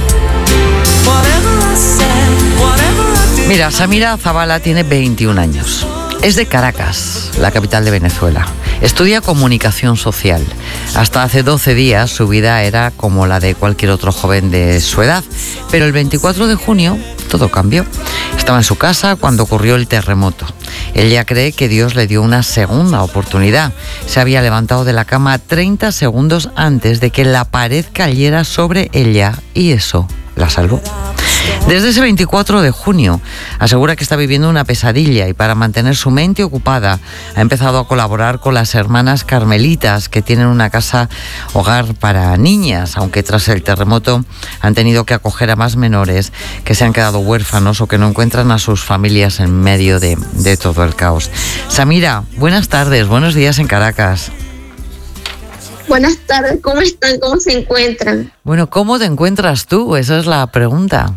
Speaker 1: Mira, Samira Zavala tiene 21 años. Es de Caracas, la capital de Venezuela. Estudia comunicación social. Hasta hace 12 días su vida era como la de cualquier otro joven de su edad. Pero el 24 de junio todo cambió. Estaba en su casa cuando ocurrió el terremoto. Ella cree que Dios le dio una segunda oportunidad. Se había levantado de la cama 30 segundos antes de que la pared cayera sobre ella y eso la salvó. Desde ese 24 de junio asegura que está viviendo una pesadilla y para mantener su mente ocupada ha empezado a colaborar con las hermanas carmelitas que tienen una casa hogar para niñas, aunque tras el terremoto han tenido que acoger a más menores que se han quedado huérfanos o que no encuentran a sus familias en medio de todo el caos. Samira, buenas tardes, buenos días en Caracas.
Speaker 7: Buenas tardes, ¿cómo están? ¿Cómo se encuentran?
Speaker 1: Bueno, ¿cómo te encuentras tú? Esa es la pregunta.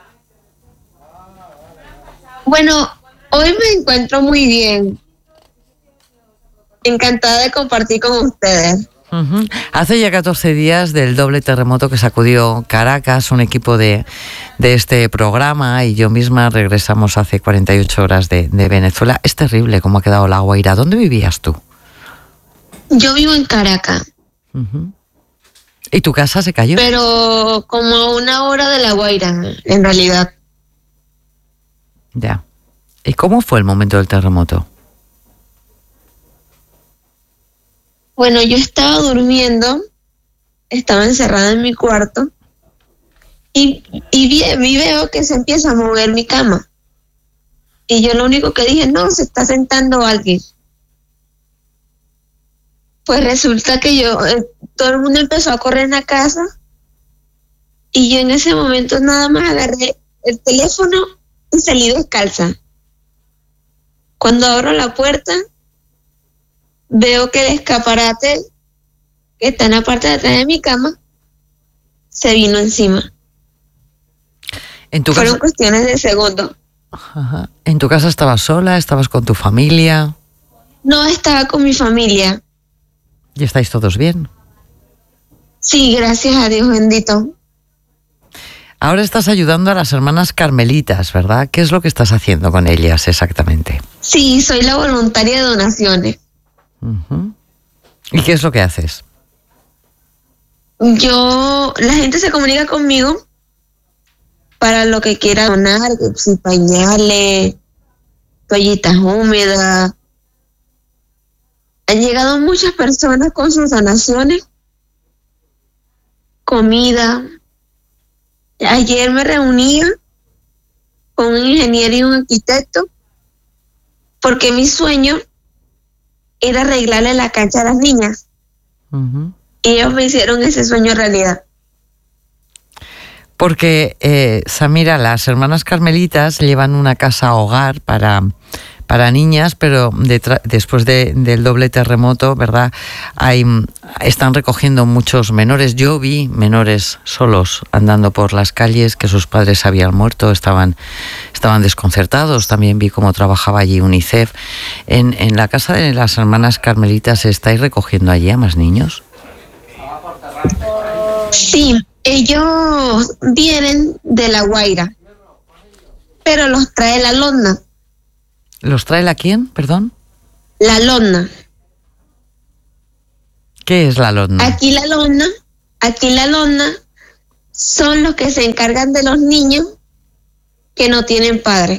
Speaker 7: Bueno, hoy me encuentro muy bien. Encantada de compartir con ustedes.
Speaker 1: Uh-huh. Hace ya 14 días del doble terremoto que sacudió Caracas, un equipo de este programa y yo misma regresamos hace 48 horas de Venezuela. Es terrible cómo ha quedado La Guaira. ¿Dónde vivías tú?
Speaker 7: Yo vivo en Caracas.
Speaker 1: Uh-huh. ¿Y tu casa se cayó?
Speaker 7: Pero como a 1 hora de La Guaira, en realidad.
Speaker 1: Ya. ¿Y cómo fue el momento del terremoto?
Speaker 7: Bueno, yo estaba durmiendo, estaba encerrada en mi cuarto y veo que se empieza a mover mi cama. Y yo lo único que dije, no, se está sentando alguien. Pues resulta que todo el mundo empezó a correr en la casa y yo en ese momento nada más agarré el teléfono y salí descalza. Cuando abro la puerta, veo que el escaparate que está en la parte de atrás de mi cama se vino encima. Fueron cuestiones de segundos.
Speaker 1: Ajá. ¿En tu casa estabas sola? ¿Estabas con tu familia?
Speaker 7: No, estaba con mi familia.
Speaker 1: ¿Y estáis todos bien?
Speaker 7: Sí, gracias a Dios bendito.
Speaker 1: Ahora estás ayudando a las hermanas carmelitas, ¿verdad? ¿Qué es lo que estás haciendo con ellas exactamente?
Speaker 7: Sí, soy la voluntaria de donaciones.
Speaker 1: Uh-huh. ¿Y qué es lo que haces?
Speaker 7: La gente se comunica conmigo para lo que quiera donar, que si pañales, toallitas húmedas. Han llegado muchas personas con sus donaciones, comida. Ayer me reunía con un ingeniero y un arquitecto porque mi sueño era arreglarle la cancha a las niñas. Y ellos me hicieron ese sueño realidad.
Speaker 1: Porque, Samira, las hermanas carmelitas llevan una casa hogar para niñas, pero después del doble terremoto, ¿verdad? Están recogiendo muchos menores. Yo vi menores solos andando por las calles, que sus padres habían muerto, estaban desconcertados. También vi cómo trabajaba allí UNICEF. En la casa de las hermanas carmelitas, ¿estáis recogiendo allí a más niños?
Speaker 7: Sí, ellos vienen de La Guaira, pero los trae la Lona.
Speaker 1: ¿Los trae la quién, perdón?
Speaker 7: La Lona.
Speaker 1: ¿Qué es la Lona?
Speaker 7: Aquí la Lona son los que se encargan de los niños que no tienen padre.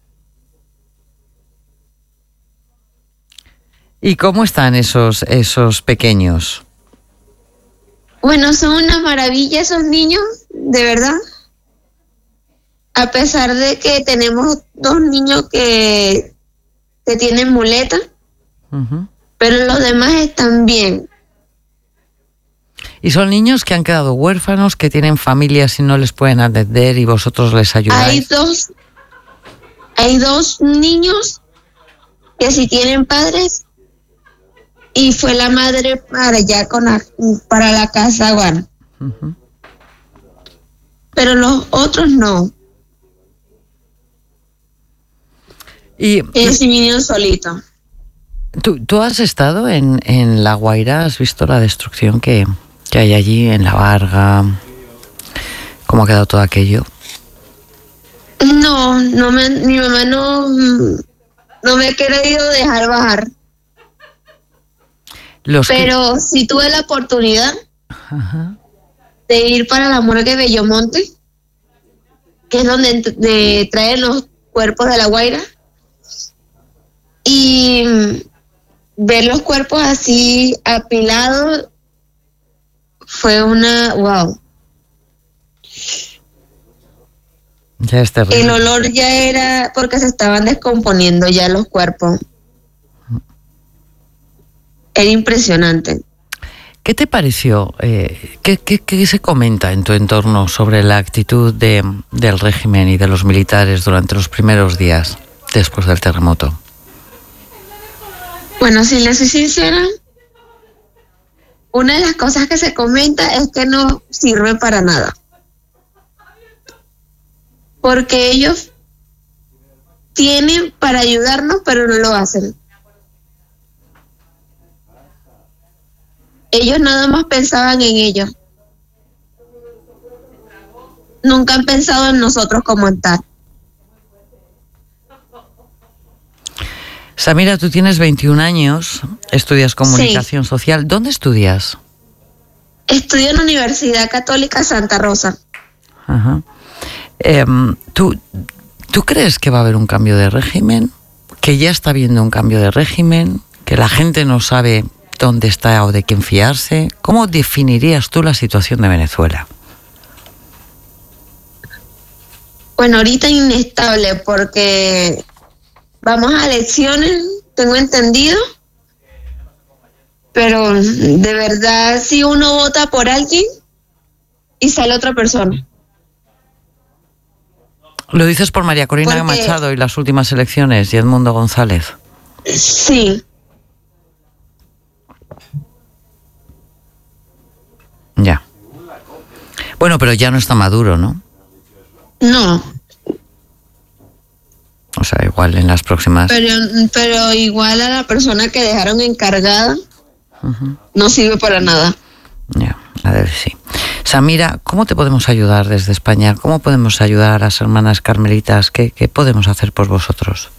Speaker 1: ¿Y cómo están esos pequeños?
Speaker 7: Bueno, son una maravilla esos niños, de verdad. A pesar de que tenemos 2 niños que tienen muleta, pero los demás están bien.
Speaker 1: ¿Y son niños que han quedado huérfanos, que tienen familias y no les pueden atender y vosotros les ayudáis?
Speaker 7: Hay dos niños que sí tienen padres y fue la madre para allá para la casa, bueno. Pero los otros no.
Speaker 1: Y
Speaker 7: ellos vinieron solitos.
Speaker 1: ¿Tú has estado en La Guaira? ¿Has visto la destrucción que hay allí en La Varga? ¿Cómo ha quedado todo aquello?
Speaker 7: No, mi mamá no me ha querido dejar bajar. Pero sí tuve la oportunidad de ir para la morgue de Bellomonte, que es donde traen los cuerpos de La Guaira, y ver los cuerpos así apilados fue wow.
Speaker 1: Ya es terrible.
Speaker 7: El olor ya era porque se estaban descomponiendo ya los cuerpos. Era impresionante.
Speaker 1: ¿Qué te pareció? ¿Qué se comenta en tu entorno sobre la actitud del régimen y de los militares durante los primeros días después del terremoto?
Speaker 7: Bueno, si les soy sincera, una de las cosas que se comenta es que no sirve para nada. Porque ellos tienen para ayudarnos, pero no lo hacen. Ellos nada más pensaban en ellos. Nunca han pensado en nosotros como tal.
Speaker 1: Samira, tú tienes 21 años, estudias comunicación social. ¿Dónde estudias?
Speaker 7: Estudio en la Universidad Católica Santa Rosa.
Speaker 1: Ajá. ¿Tú crees que va a haber un cambio de régimen? ¿Que ya está habiendo un cambio de régimen? ¿Que la gente no sabe dónde está o de quién fiarse? ¿Cómo definirías tú la situación de Venezuela?
Speaker 7: Bueno, ahorita inestable porque vamos a elecciones, tengo entendido, pero de verdad si uno vota por alguien y sale otra persona.
Speaker 1: ¿Lo dices por María Corina Machado y las últimas elecciones y Edmundo González?
Speaker 7: Sí.
Speaker 1: Ya. Bueno, pero ya no está Maduro, ¿no?
Speaker 7: No.
Speaker 1: O sea, igual en las próximas...
Speaker 7: Pero igual a la persona que dejaron encargada no sirve para nada.
Speaker 1: Ya, a ver, sí. Samira, ¿cómo te podemos ayudar desde España? ¿Cómo podemos ayudar a las hermanas carmelitas? ¿Qué podemos hacer por vosotros?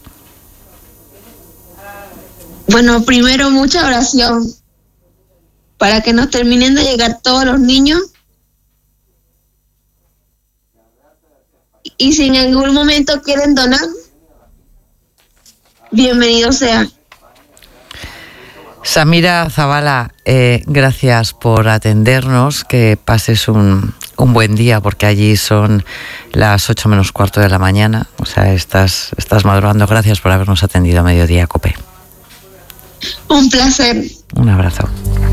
Speaker 7: Bueno, primero mucha oración para que nos terminen de llegar todos los niños. Y si en algún momento quieren donar, bienvenido sea.
Speaker 1: Samira Zabala, gracias por atendernos, que pases un buen día, porque allí son las 8 menos cuarto de la mañana, o sea, estás madrugando. Gracias por habernos atendido a Mediodía COPE.
Speaker 7: Un placer.
Speaker 1: Un abrazo.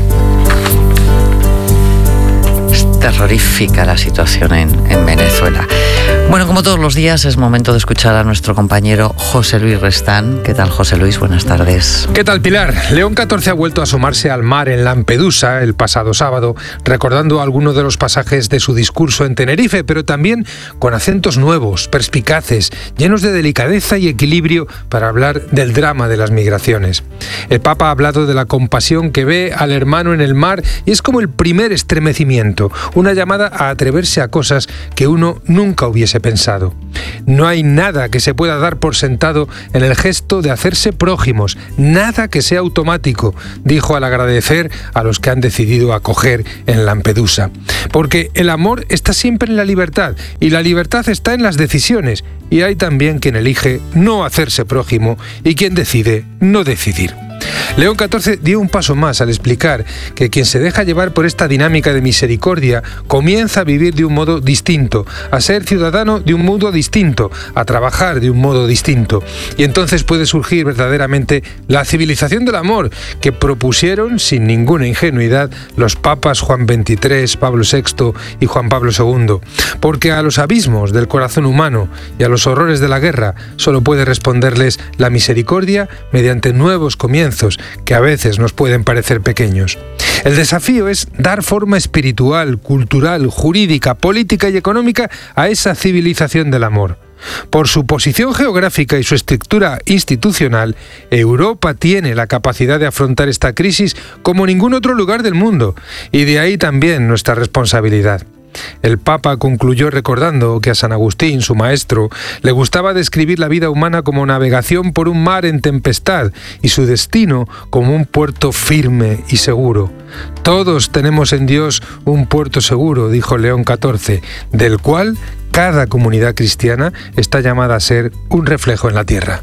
Speaker 1: Es terrorífica la situación en Venezuela. Bueno, como todos los días, es momento de escuchar a nuestro compañero José Luis Restán. ¿Qué tal, José Luis? Buenas tardes.
Speaker 8: ¿Qué tal, Pilar? León XIV ha vuelto a asomarse al mar en Lampedusa el pasado sábado, recordando algunos de los pasajes de su discurso en Tenerife, pero también con acentos nuevos, perspicaces, llenos de delicadeza y equilibrio para hablar del drama de las migraciones. El Papa ha hablado de la compasión que ve al hermano en el mar y es como el primer estremecimiento, una llamada a atreverse a cosas que uno nunca hubiese pensado. No hay nada que se pueda dar por sentado en el gesto de hacerse prójimos, nada que sea automático, dijo al agradecer a los que han decidido acoger en Lampedusa. Porque el amor está siempre en la libertad y la libertad está en las decisiones, y hay también quien elige no hacerse prójimo y quien decide no decidir. León XIV dio un paso más al explicar que quien se deja llevar por esta dinámica de misericordia comienza a vivir de un modo distinto, a ser ciudadano de un modo distinto, a trabajar de un modo distinto. Y entonces puede surgir verdaderamente la civilización del amor que propusieron sin ninguna ingenuidad los papas Juan XXIII, Pablo VI y Juan Pablo II. Porque a los abismos del corazón humano y a los horrores de la guerra solo puede responderles la misericordia mediante nuevos comienzos que a veces nos pueden parecer pequeños. El desafío es dar forma espiritual, cultural, jurídica, política y económica a esa civilización del amor. Por su posición geográfica y su estructura institucional, Europa tiene la capacidad de afrontar esta crisis como ningún otro lugar del mundo, y de ahí también nuestra responsabilidad. El Papa concluyó recordando que a San Agustín, su maestro, le gustaba describir la vida humana como navegación por un mar en tempestad y su destino como un puerto firme y seguro. Todos tenemos en Dios un puerto seguro, dijo León XIV, del cual cada comunidad cristiana está llamada a ser un reflejo en la tierra.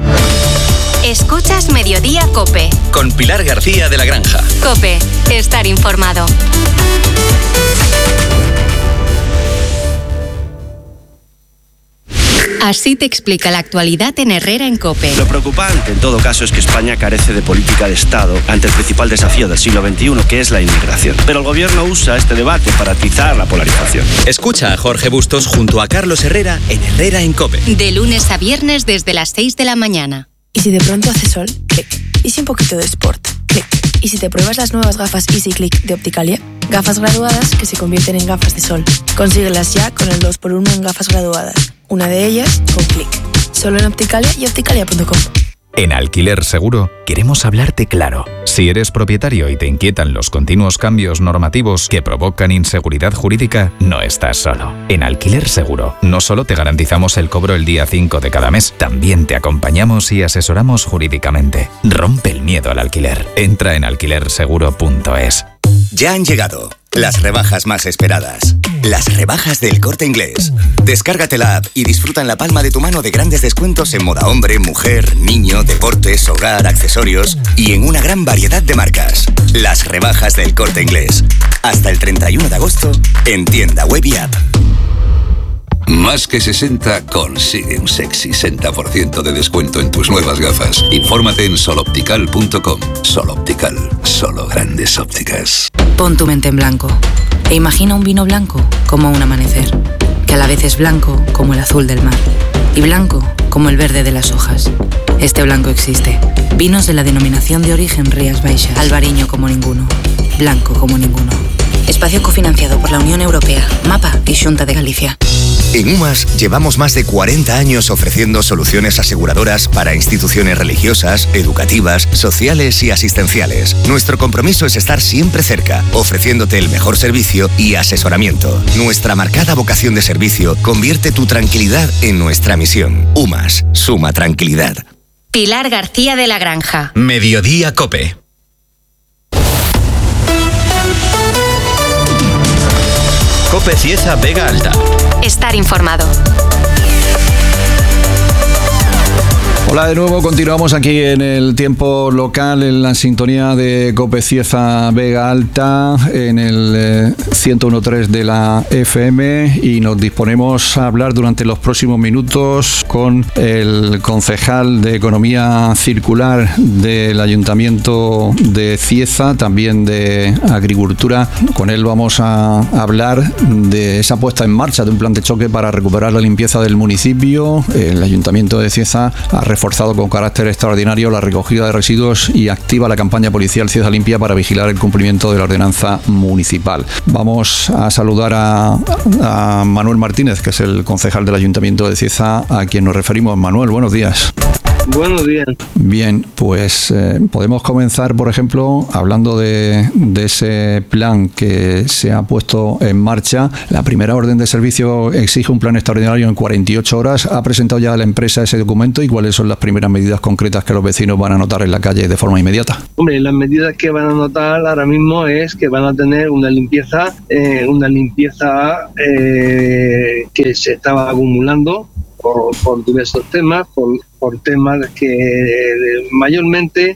Speaker 6: Escuchas Mediodía COPE.
Speaker 12: Con Pilar García de la Granja.
Speaker 6: COPE, estar informado. Así te explica la actualidad en Herrera en COPE.
Speaker 9: Lo preocupante, en todo caso, es que España carece de política de Estado ante el principal desafío del siglo XXI, que es la inmigración. Pero el gobierno usa este debate para atizar la polarización.
Speaker 12: Escucha a Jorge Bustos junto a Carlos Herrera en Herrera en COPE.
Speaker 6: De lunes a viernes desde las 6 de la mañana.
Speaker 10: ¿Y si de pronto hace sol? Clic. ¿Y si un poquito de sport? Clic. ¿Y si te pruebas las nuevas gafas Easy Click de Opticalia? Gafas graduadas que se convierten en gafas de sol. Consíguelas ya con el 2x1 en gafas graduadas. Una de ellas con Click. Solo en Opticalia y opticalia.com.
Speaker 11: En Alquiler Seguro queremos hablarte claro. Si eres propietario y te inquietan los continuos cambios normativos que provocan inseguridad jurídica, no estás solo. En Alquiler Seguro no solo te garantizamos el cobro el día 5 de cada mes, también te acompañamos y asesoramos jurídicamente. Rompe el miedo al alquiler. Entra en alquilerseguro.es.
Speaker 25: Ya han llegado las rebajas más esperadas. Las rebajas del Corte Inglés. Descárgate la app y disfruta en la palma de tu mano de grandes descuentos en moda hombre, mujer, niño, deportes, hogar, accesorios y en una gran variedad de marcas. Las rebajas del Corte Inglés. Hasta el 31 de agosto en tienda web y app.
Speaker 26: Más que 60 consigue un sexy 60% de descuento en tus nuevas gafas. Infórmate en soloptical.com. Soloptical, solo grandes ópticas.
Speaker 27: Pon tu mente en blanco e imagina un vino blanco como un amanecer, que a la vez es blanco como el azul del mar y blanco como el verde de las hojas. Este blanco existe. Vinos de la denominación de origen Rías Baixas. Albariño como ninguno. Blanco como ninguno. Espacio cofinanciado por la Unión Europea, MAPA y Xunta de Galicia.
Speaker 25: En UMAS llevamos más de 40 años ofreciendo soluciones aseguradoras para instituciones religiosas, educativas, sociales y asistenciales. Nuestro compromiso es estar siempre cerca, ofreciéndote el mejor servicio y asesoramiento. Nuestra marcada vocación de servicio convierte tu tranquilidad en nuestra misión. UMAS, suma tranquilidad.
Speaker 6: Pilar García de la Granja.
Speaker 12: Mediodía COPE. COPE Cieza Vega Alta.
Speaker 6: Estar informado.
Speaker 13: Hola de nuevo, continuamos aquí en el tiempo local, en la sintonía de COPE Cieza Vega Alta, en el 101.3 de la FM, y nos disponemos a hablar durante los próximos minutos con el concejal de Economía Circular del Ayuntamiento de Cieza, también de Agricultura. Con él vamos a hablar de esa puesta en marcha de un plan de choque para recuperar la limpieza del municipio. El Ayuntamiento de Cieza ha reforzado con carácter extraordinario la recogida de residuos y activa la campaña policial Cieza Limpia para vigilar el cumplimiento de la ordenanza municipal. Vamos a saludar a Manuel Martínez, que es el concejal del Ayuntamiento de Cieza, a quien nos referimos. Manuel, buenos días.
Speaker 14: Buenos días.
Speaker 13: Bien, pues podemos comenzar, por ejemplo, hablando de ese plan que se ha puesto en marcha. La primera orden de servicio exige un plan extraordinario en 48 horas. ¿Ha presentado ya la empresa ese documento y cuáles son las primeras medidas concretas que los vecinos van a notar en la calle de forma inmediata?
Speaker 14: Hombre, las medidas que van a notar ahora mismo es que van a tener una limpieza que se estaba acumulando por diversos temas, por temas que mayormente